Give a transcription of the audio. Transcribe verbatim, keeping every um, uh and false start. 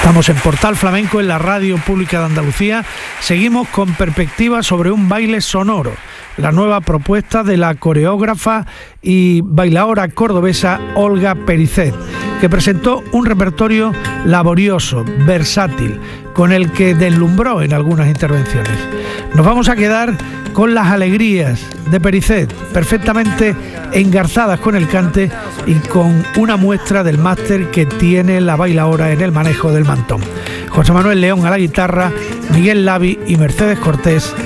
Estamos en Portal Flamenco, en la Radio Pública de Andalucía. Seguimos con perspectiva sobre un baile sonoro, la nueva propuesta de la coreógrafa y bailaora cordobesa Olga Pericet, que presentó un repertorio laborioso, versátil, con el que deslumbró en algunas intervenciones. Nos vamos a quedar con las alegrías de Pericet, perfectamente engarzadas con el cante y con una muestra del máster que tiene la bailaora en el manejo del mantón. José Manuel León a la guitarra, Miguel Lavi y Mercedes Cortés